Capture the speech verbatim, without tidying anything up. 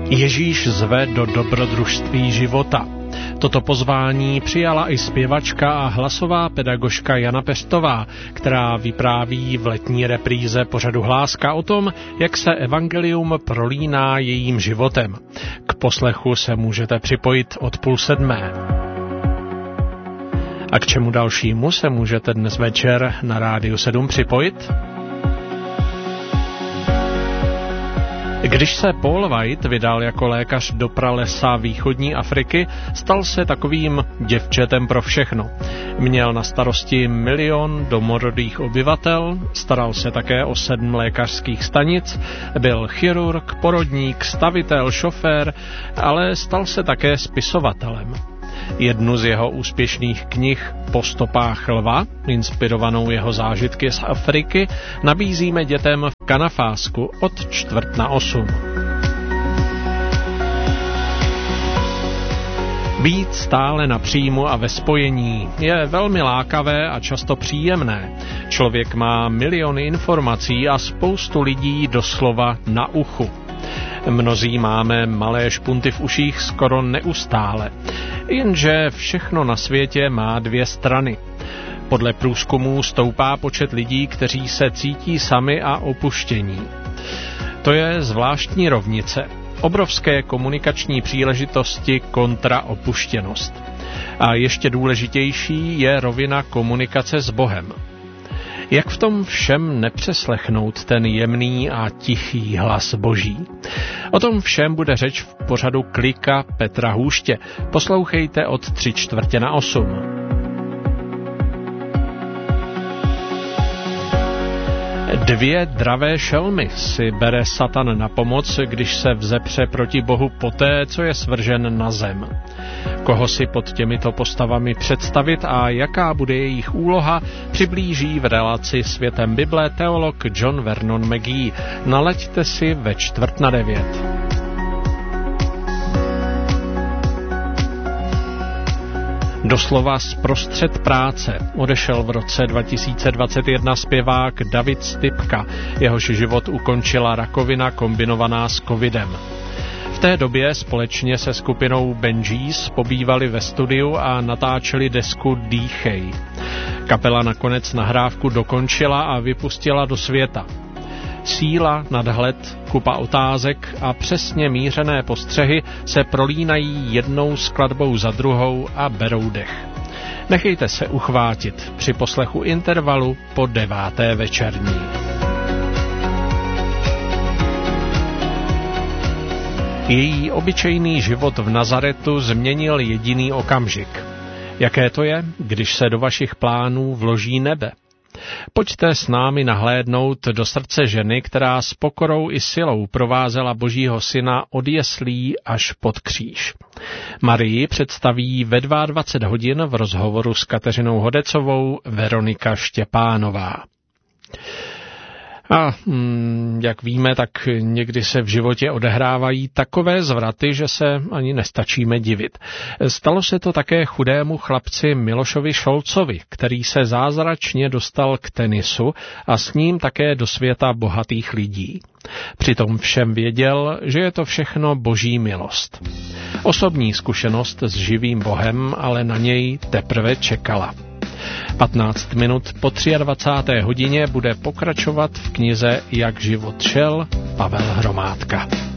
Ježíš zve do dobrodružství života. Toto pozvání přijala i zpěvačka a hlasová pedagožka Jana Pestová, která vypráví v letní repríze pořadu Hláska o tom, jak se evangelium prolíná jejím životem. K poslechu se můžete připojit od půl sedmé. A k čemu dalšímu se můžete dnes večer na Rádiu sedm připojit? Když se Paul White vydal jako lékař do pralesa východní Afriky, stal se takovým děvčetem pro všechno. Měl na starosti milion domorodých obyvatel, staral se také o sedm lékařských stanic, byl chirurg, porodník, stavitel, šofér, ale stal se také spisovatelem. Jednu z jeho úspěšných knih Po stopách lva, inspirovanou jeho zážitky z Afriky, nabízíme dětem v Kanafásku od čtvrt na osm. Být stále na příjmu a ve spojení je velmi lákavé a často příjemné. Člověk má miliony informací a spoustu lidí doslova na uchu. Mnozí máme malé špunty v uších skoro neustále. Jenže všechno na světě má dvě strany. Podle průzkumů stoupá počet lidí, kteří se cítí sami a opuštění. To je zvláštní rovnice. Obrovské komunikační příležitosti kontra opuštěnost. A ještě důležitější je rovina komunikace s Bohem. Jak v tom všem nepřeslechnout ten jemný a tichý hlas Boží? O tom všem bude řeč v pořadu Klika Petra Hůště. Poslouchejte od tři čtvrtě na osm. Dvě dravé šelmy si bere Satan na pomoc, když se vzepře proti Bohu poté, co je svržen na zem. Koho si pod těmito postavami představit a jaká bude jejich úloha, přiblíží v relaci Světem Bible teolog John Vernon McGee. Nalaďte si ve čtvrt na devět. Doslova zprostřed práce odešel v roce dva tisíce dvacet jedna zpěvák David Stypka. Jehož život ukončila rakovina kombinovaná s covidem. V té době společně se skupinou Benjis pobývali ve studiu a natáčeli desku Dýchej. Kapela nakonec nahrávku dokončila a vypustila do světa. Síla, nadhled, kupa otázek a přesně mířené postřehy se prolínají jednou skladbou za druhou a berou dech. Nechejte se uchvátit při poslechu intervalu po deváté večerní. Její obyčejný život v Nazaretu změnil jediný okamžik. Jaké to je, když se do vašich plánů vloží nebe? Pojďte s námi nahlédnout do srdce ženy, která s pokorou i silou provázela Božího syna od jeslí až pod kříž. Marii představí ve dvacet dva hodin v rozhovoru s Kateřinou Hodecovou Veronika Štěpánová. A hm, jak víme, tak někdy se v životě odehrávají takové zvraty, že se ani nestačíme divit. Stalo se to také chudému chlapci Milošovi Šolcovi, který se zázračně dostal k tenisu a s ním také do světa bohatých lidí. Přitom všem věděl, že je to všechno Boží milost. Osobní zkušenost s živým Bohem ale na něj teprve čekala. patnáct minut po dvacáté třetí hodině bude pokračovat v knize Jak život šel Pavel Hromádka.